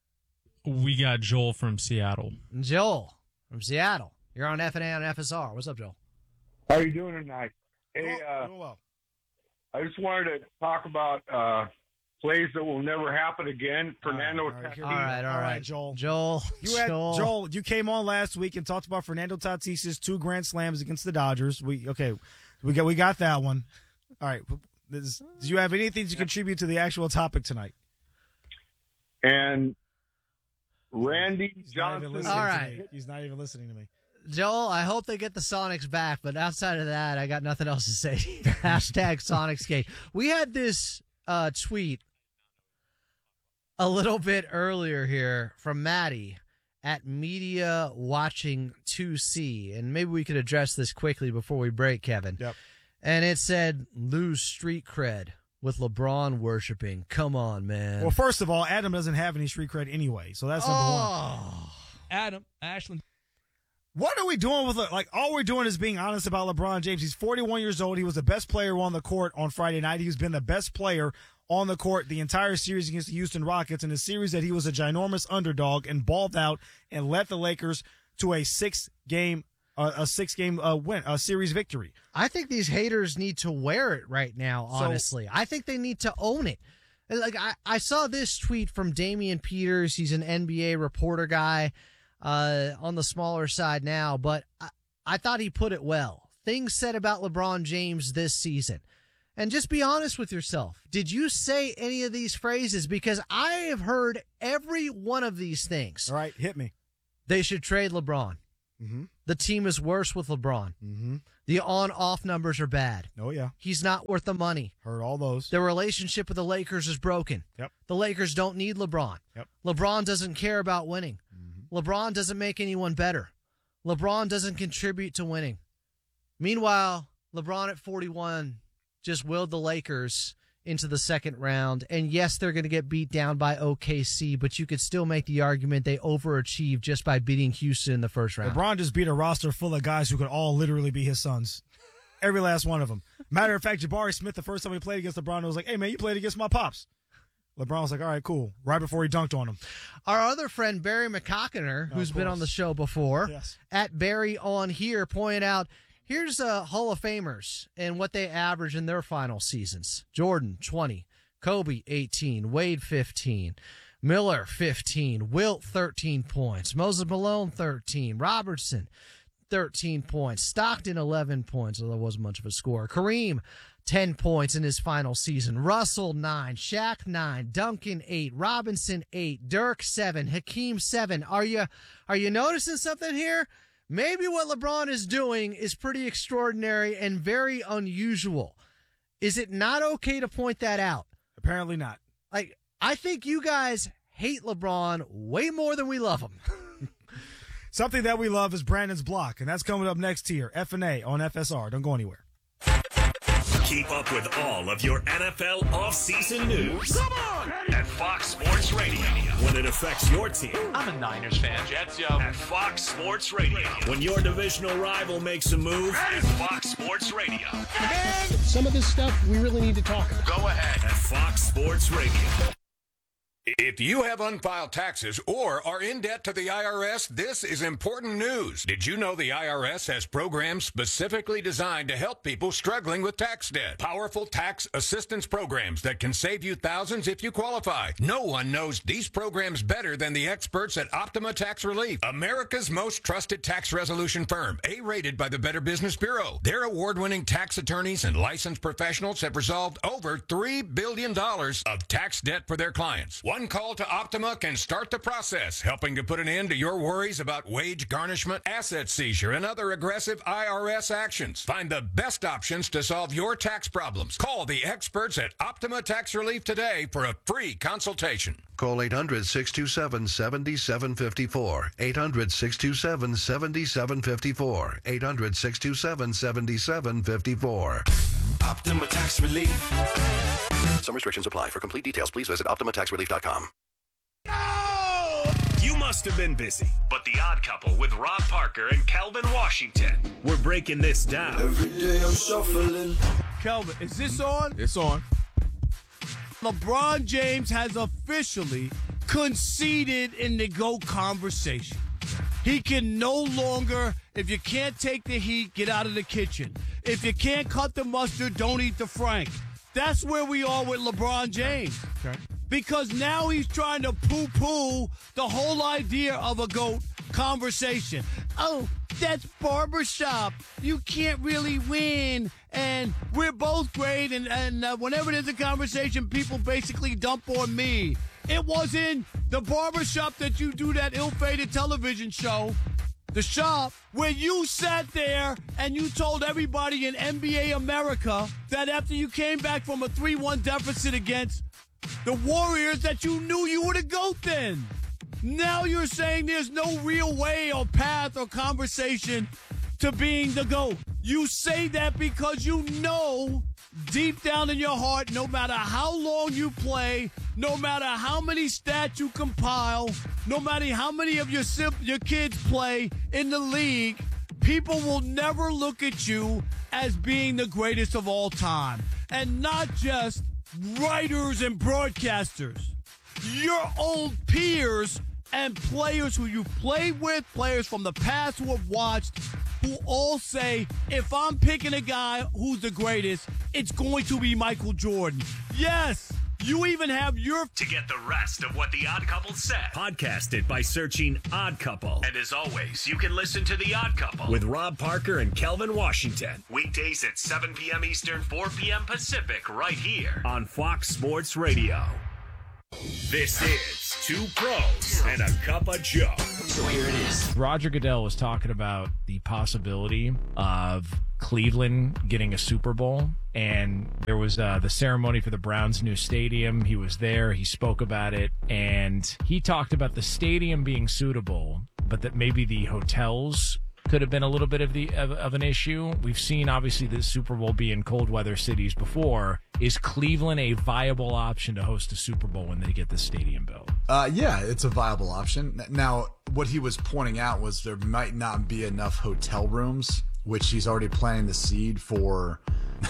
We got Joel from Seattle. Joel from Seattle. You're on F N A on F S R. What's up, Joel? How you doing tonight? Hey, Doing- uh, doing well. I just wanted to talk about uh, plays that will never happen again. Fernando all right, Tatis. here All right, all All right, right. Joel. Joel. You had Joel. Joel. You came on last week and talked about Fernando Tatis's two grand slams against the Dodgers. We okay, we got we got that one. All right. This, do you have anything to contribute to the actual topic tonight? And Randy He's not even Johnson. listening All to right. me. He's not even listening to me. Joel, I hope they get the Sonics back, but outside of that, I got nothing else to say. Hashtag Sonicsgate. We had this uh, tweet a little bit earlier here from Maddie at Media Watching two C, and maybe we could address this quickly before we break, Kevin. Yep. And it said, lose street cred with LeBron worshiping. Come on, man. Well, first of all, Adam doesn't have any street cred anyway, so that's number one. oh. Adam, Ashland. What are we doing with it? Like, all we're doing is being honest about LeBron James. He's forty-one years old. He was the best player on the court on Friday night. He's been the best player on the court the entire series against the Houston Rockets, in a series that he was a ginormous underdog and balled out and led the Lakers to a six-game uh, a six-game uh, win, a series victory. I think these haters need to wear it right now, honestly. So, I think they need to own it. Like I, I saw this tweet from Damian Peters. He's an N B A reporter guy uh, on the smaller side now, but I, I thought he put it well. Things said about LeBron James this season. And just be honest with yourself. Did you say any of these phrases? Because I have heard every one of these things. All right, hit me. They should trade LeBron. Mm-hmm. The team is worse with LeBron. Mm-hmm. The on-off numbers are bad. Oh, yeah. He's not worth the money. Heard all those. The relationship with the Lakers is broken. Yep. The Lakers don't need LeBron. Yep. LeBron doesn't care about winning. Mm-hmm. LeBron doesn't make anyone better. LeBron doesn't contribute to winning. Meanwhile, LeBron at forty-one just willed the Lakers into the second round. And yes, they're going to get beat down by O K C, but you could still make the argument they overachieved just by beating Houston in the first round. LeBron just beat a roster full of guys who could all literally be his sons. Every last one of them. Matter of fact, Jabari Smith, the first time he played against LeBron, was like, hey, man, you played against my pops. LeBron was like, all right, cool. Right before he dunked on him. Our other friend, Barry McCockiner, who's been on the show before, yes. at Barry on Here, pointed out, here's uh, Hall of Famers and what they average in their final seasons. Jordan, twenty. Kobe, eighteen. Wade, fifteen. Miller, fifteen. Wilt, thirteen points. Moses Malone, thirteen. Robertson, thirteen points. Stockton, eleven points, although it wasn't much of a score. Kareem, ten points in his final season. Russell, nine. Shaq, nine. Duncan, eight. Robinson, eight. Dirk, seven. Hakeem, seven. Are you, are you noticing something here? Maybe what LeBron is doing is pretty extraordinary and very unusual. Is it not okay to point that out? Apparently not. Like, I think you guys hate LeBron way more than we love him. Something that we love is Brandon's Block, and that's coming up next here. F and A on F S R. Don't go anywhere. Keep up with all of your N F L offseason news. Come on! At Fox Sports Radio. When it affects your team. I'm a Niners fan. Jets, yo. At Fox Sports Radio. When your divisional rival makes a move. At Fox Sports Radio. Man, some of this stuff we really need to talk about. Go ahead. At Fox Sports Radio. If you have unfiled taxes or are in debt to the I R S, this is important news. Did you know the I R S has programs specifically designed to help people struggling with tax debt? Powerful tax assistance programs that can save you thousands if you qualify. No one knows these programs better than the experts at Optima Tax Relief, America's most trusted tax resolution firm, A-rated by the Better Business Bureau. Their award-winning tax attorneys and licensed professionals have resolved over three billion dollars of tax debt for their clients. One call to Optima can start the process, helping to put an end to your worries about wage garnishment, asset seizure, and other aggressive I R S actions. Find the best options to solve your tax problems. Call the experts at Optima Tax Relief today for a free consultation. Call eight hundred, six two seven, seven seven five four. eight hundred, six two seven, seven seven five four. eight hundred, six two seven, seven seven five four. Optima Tax Relief. Some restrictions apply. For complete details, please visit optima tax relief dot com. You must have been busy, but The Odd Couple with Rob Parker and Calvin Washington. We're breaking this down. Every day I'm shuffling. Calvin, is this on? It's on. LeBron James has officially conceded in the GOAT conversation. He can no longer, if you can't take the heat, get out of the kitchen. If you can't cut the mustard, don't eat the Frank. That's where we are with LeBron James. Okay. Because now he's trying to poo-poo the whole idea of a GOAT conversation. Oh, that's barbershop. You can't really win. And we're both great. And, and uh, whenever there's a conversation, people basically dump on me. It was in the barbershop that you do that ill-fated television show, The Shop, where you sat there and you told everybody in N B A America that after you came back from a three one deficit against the Warriors that you knew you were the GOAT then. Now you're saying there's no real way or path or conversation to being the GOAT. You say that because you know deep down in your heart, no matter how long you play, no matter how many stats you compile, no matter how many of your sim- your kids play in the league, people will never look at you as being the greatest of all time. And not just writers and broadcasters. Your own peers and players who you played with, players from the past who have watched, who all say, if I'm picking a guy who's the greatest, it's going to be Michael Jordan. Yes, you even have your... To get the rest of what The Odd Couple said, podcast it by searching Odd Couple. And as always, you can listen to The Odd Couple with Rob Parker and Kelvin Washington. Weekdays at seven p.m. Eastern, four p.m. Pacific, right here on Fox Sports Radio. This is Two Pros and a Cup of Joe. So here it is. Roger Goodell was talking about the possibility of Cleveland getting a Super Bowl, and there was uh, the ceremony for the Browns' new stadium. He was there. He spoke about it, and he talked about the stadium being suitable, but that maybe the hotels could have been a little bit of the of, of an issue. We've seen, obviously, the Super Bowl be in cold weather cities before. Is Cleveland a viable option to host a Super Bowl when they get the stadium built? Uh, yeah, it's a viable option. Now, what he was pointing out was there might not be enough hotel rooms, which he's already planting the seed for,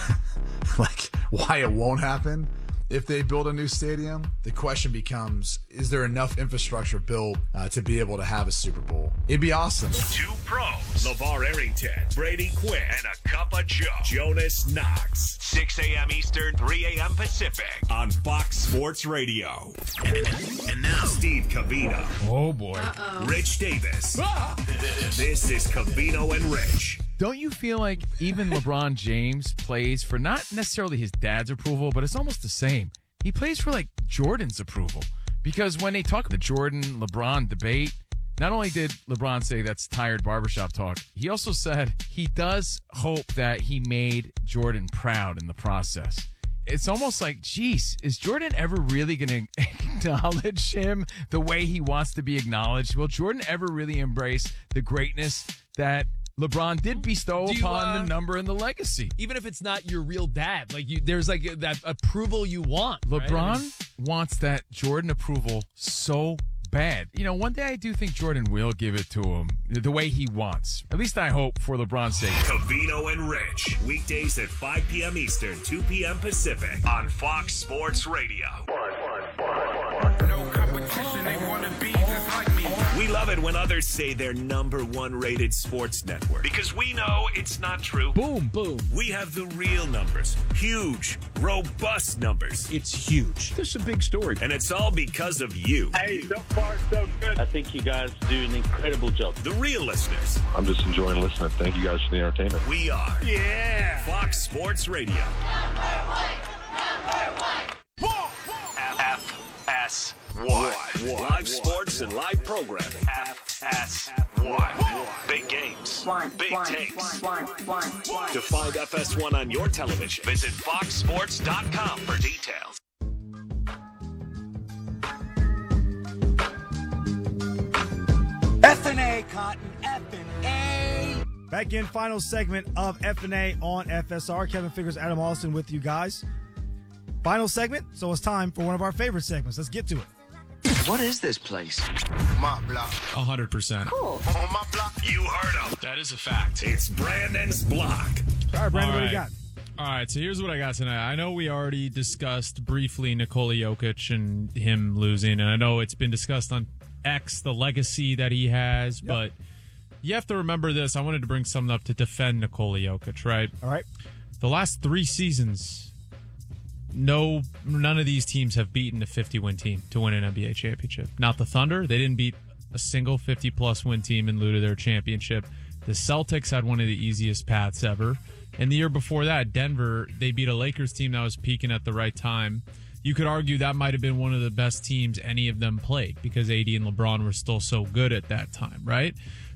like, why it won't happen. If they build a new stadium, the question becomes, is there enough infrastructure built uh, to be able to have a Super Bowl? It'd be awesome. Two pros, LeVar Arrington, Brady Quinn, and a Cup of Joe, Jonas Knox. six a.m. Eastern, three a.m. Pacific on Fox Sports Radio. And, and now, Steve Covino. Oh, boy. Uh-oh. Rich Davis. Ah! This is Covino and Rich. Don't you feel like even LeBron James plays for not necessarily his dad's approval, but it's almost the same? He plays for, like, Jordan's approval. Because when they talk the Jordan-LeBron debate, not only did LeBron say that's tired barbershop talk, he also said he does hope that he made Jordan proud in the process. It's almost like, geez, is Jordan ever really going to acknowledge him the way he wants to be acknowledged? Will Jordan ever really embrace the greatness that LeBron did bestow you, upon uh, the number and the legacy? Even if it's not your real dad, like you, there's like that approval you want. LeBron right? I mean, wants that Jordan approval so bad. You know, one day I do think Jordan will give it to him the way he wants. At least I hope, for LeBron's sake. Covino and Rich, weekdays at five p.m. Eastern, two p.m. Pacific on Fox Sports Radio. No competition, they want to be just like me. We love it when others say they're number one rated sports network, because we know it's not true. Boom, boom. We have the real numbers. Huge, robust numbers. It's huge. This is a big story. And it's all because of you. Hey, so far so good. I think you guys do an incredible job. The real listeners. I'm just enjoying listening. Thank you guys for the entertainment. We are. Yeah. Fox Sports Radio. F S one. Live sports and live programming. F S one. Big games. Big takes. To find F S one on your television, visit fox sports dot com for details. F and A, Cotton. F and A. Back in final segment of F and A on F S R. Kevin Figures, Adam Austin with you guys. Final segment, so it's time for one of our favorite segments. Let's get to it. What is this place? My block. A hundred percent. Cool. On my block. You heard him. That is a fact. It's Brandon's block. All right, Brandon, All what do right. you got? All right, so here's what I got tonight. I know we already discussed briefly Nikola Jokic and him losing, and I know it's been discussed on X, the legacy that he has, yep. But you have to remember this. I wanted to bring something up to defend Nikola Jokic, right? All right. The last three seasons, no, none of these teams have beaten a fifty-win team to win an N B A championship. Not the Thunder. They didn't beat a single fifty-plus win team in lieu to their championship. The Celtics had one of the easiest paths ever. And the year before that, Denver, they beat a Lakers team that was peaking at the right time. You could argue that might have been one of the best teams any of them played because A D and LeBron were still so good at that time, right?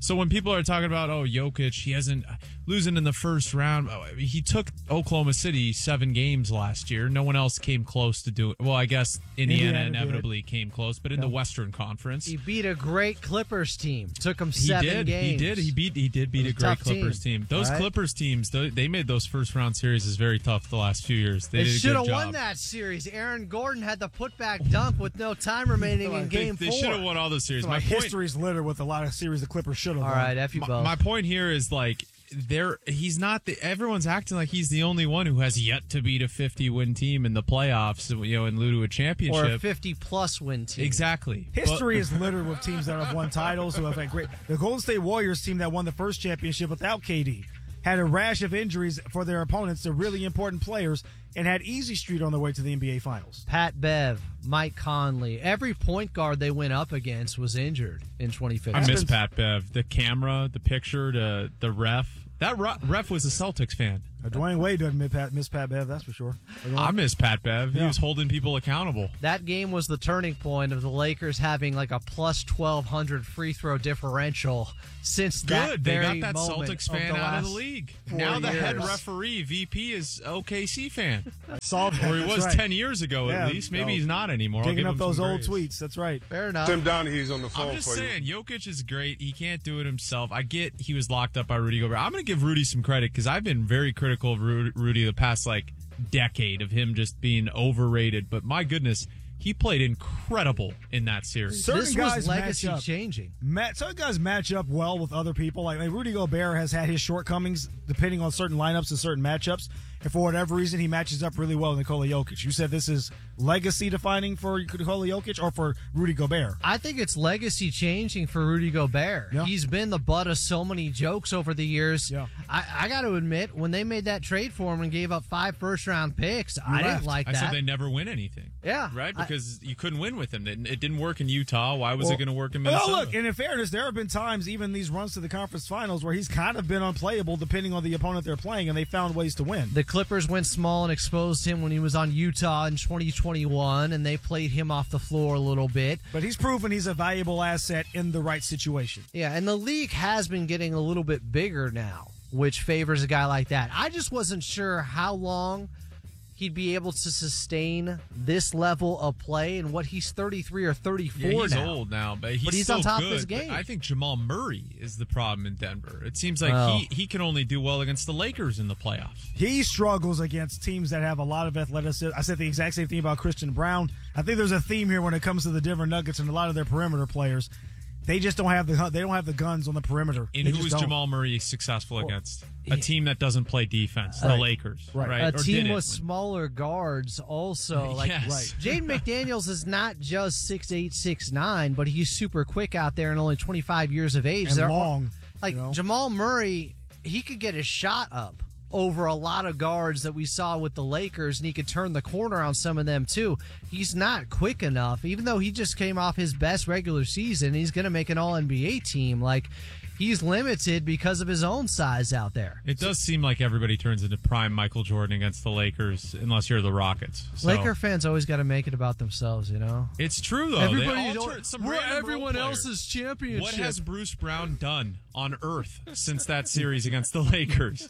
So when people are talking about, oh, Jokic, he hasn't losing in the first round. Oh, he took Oklahoma City seven games last year. No one else came close to do it. Well, I guess Indiana, Indiana inevitably did. came close, but in yeah. the Western Conference, he beat a great Clippers team. Took him he seven did. games. He did. He beat. He did beat a, a great Clippers team. team. Those right? Clippers teams, they made those first round series very tough the last few years. They, they did a should good have job. won that series. Aaron Gordon had the putback dunk with no time remaining in game they, four. They should have won all those series. So My like point, history's littered with a lot of series the Clippers should have all won. right, F you my, both. my point here is like there. He's not the. Everyone's acting like he's the only one who has yet to beat a fifty-win team in the playoffs. You know, and lose to a championship or a fifty-plus win team. Exactly. History but, is littered with teams that have won titles who have had great. The Golden State Warriors team that won the first championship without K D had a rash of injuries for their opponents, the really important players, and had easy street on their way to the N B A Finals. Pat Bev, Mike Conley, every point guard they went up against was injured in twenty fifteen. I miss Pat Bev. The camera, the picture, the the ref. That ref was a Celtics fan. Uh, Dwayne Wade doesn't miss Pat, miss Pat Bev, that's for sure. I miss Pat Bev. He yeah. was holding people accountable. That game was the turning point of the Lakers having like a plus twelve hundred free throw differential since Good. that They very got that moment Celtics fan of out of the league. Now the years. head referee, V P, is O K C fan. Solved Or he was right. ten years ago yeah, at least. Maybe no. he's not anymore. Digging up those old grace. tweets. That's right. Fair enough. Tim Donaghy's on the phone I'm just for saying, you. Jokic is great. He can't do it himself. I get he was locked up by Rudy Gobert. I'm going to give Rudy some credit because I've been very critical of Rudy the past like decade of him just being overrated. But my goodness, he played incredible in that series. Certain this guys was legacy match up. changing. Matt, certain guys match up well with other people. Like, like Rudy Gobert has had his shortcomings depending on certain lineups and certain matchups. And for whatever reason, he matches up really well with Nikola Jokic. You said this is legacy defining for Nikola Jokic or for Rudy Gobert? I think it's legacy changing for Rudy Gobert. Yeah. He's been the butt of so many jokes over the years. Yeah. I, I got to admit, when they made that trade for him and gave up five first round picks, You I left. didn't like I that. said they never win anything. Yeah. Right? I- Because you couldn't win with him. It, it didn't work in Utah. Why was Well, it going to work in Well, Minnesota? look, and in fairness, there have been times, even these runs to the conference finals, where he's kind of been unplayable depending on the opponent they're playing, and they found ways to win. The Clippers went small and exposed him when he was on Utah in twenty twenty-one, and they played him off the floor a little bit. But he's proven he's a valuable asset in the right situation. Yeah, and the league has been getting a little bit bigger now, which favors a guy like that. I just wasn't sure how long he'd be able to sustain this level of play and what he's thirty-three or thirty-four Yeah, he's now. old now, but he's, But he's still on top good. of his game. But I think Jamal Murray is the problem in Denver. It seems like Oh. he, he can only do well against the Lakers in the playoffs. He struggles against teams that have a lot of athleticism. I said the exact same thing about Christian Brown. I think there's a theme here when it comes to the Denver Nuggets and a lot of their perimeter players. They just don't have the they don't have the guns on the perimeter. And They who just is don't. Jamal Murray successful Well, against? A team that doesn't play defense, the Right. Lakers, Right. right? A Or team didn't. with smaller guards also. Like Yes. Right. Jaden McDaniels is not just six eight, six nine, but he's super quick out there and only twenty-five years of age. And They're- long. Like you know? Jamal Murray, he could get his shot up over a lot of guards that we saw with the Lakers, and he could turn the corner on some of them too. He's not quick enough, even though he just came off his best regular season. He's going to make an All N B A team. Like, he's limited because of his own size out there. It does seem like everybody turns into prime Michael Jordan against the Lakers, unless you're the Rockets. So. Laker fans always got to make it about themselves, you know. It's true though. Everybody they all don't- turn, some we're random everyone role player. else's championship. What has Bruce Brown done on Earth since that series against the Lakers?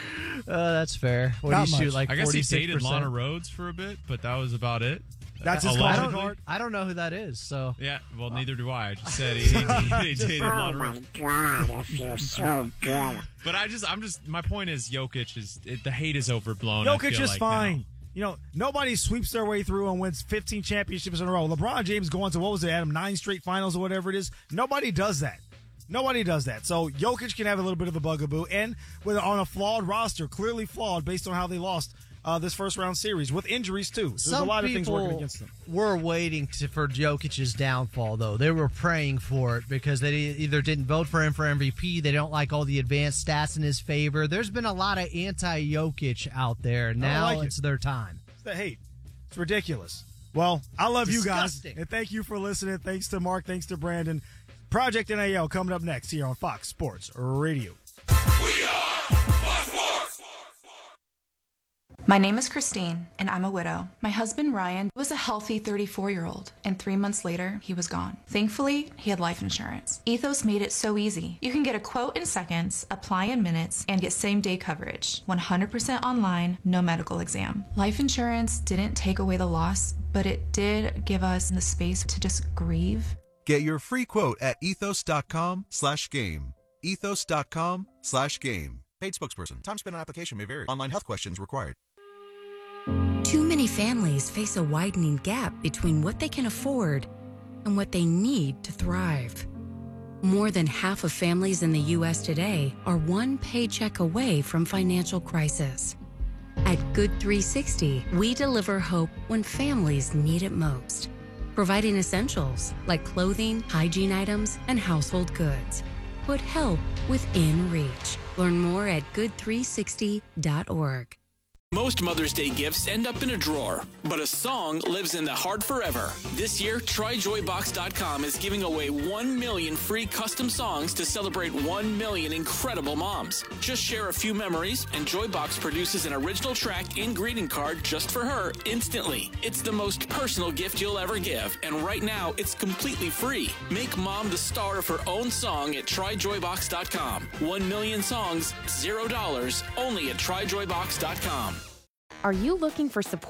Uh, that's fair. What Not do you shoot, much. like I guess he forty-six dated percent? Lana Rhodes for a bit, but that was about it. That's his Allegedly. I calling don't, card. I don't know who that is, so. Yeah, well, neither do I. I just said he, he, he dated Lana Rhodes. God, I feel so good. But I just, I'm just, my point is, Jokic is it, the hate is overblown. I Jokic feel is like fine. now. You know, nobody sweeps their way through and wins fifteen championships in a row. LeBron James going to, what was it, Adam, nine straight finals or whatever it is. Nobody does that. Nobody does that. So Jokic can have a little bit of a bugaboo, and with on a flawed roster, clearly flawed based on how they lost uh, this first round series with injuries too. There's Some a lot of things people working against them. were waiting to, for Jokic's downfall, though. They were praying for it because they either didn't vote for him for M V P, they don't like all the advanced stats in his favor. There's been a lot of anti-Jokic out there. Now like it. it's their time. It's the hate. It's ridiculous. Well, I love you guys, Disgusting. and thank you for listening. Thanks to Mark. Thanks to Brandon. Project N A L coming up next here on Fox Sports Radio. We are Fox Sports. My name is Christine, and I'm a widow. My husband, Ryan, was a healthy thirty-four-year-old, and three months later, he was gone. Thankfully, he had life insurance. Ethos made it so easy. You can get a quote in seconds, apply in minutes, and get same-day coverage. one hundred percent online, no medical exam. Life insurance didn't take away the loss, but it did give us the space to just grieve. Get your free quote at ethos.com slash game. Ethos.com slash game. Paid spokesperson. Time spent on application may vary. Online health questions required. Too many families face a widening gap between what they can afford and what they need to thrive. More than half of families in the U S today are one paycheck away from financial crisis. At Good three sixty, we deliver hope when families need it most, providing essentials like clothing, hygiene items, and household goods. Put help within reach. Learn more at good three sixty dot org. Most Mother's Day gifts end up in a drawer, but a song lives in the heart forever. This year, try joy box dot com is giving away one million free custom songs to celebrate one million incredible moms. Just share a few memories, and Joybox produces an original track and greeting card just for her instantly. It's the most personal gift you'll ever give, and right now, it's completely free. Make mom the star of her own song at try joy box dot com. One million songs, zero dollars, only at try joy box dot com. Are you looking for support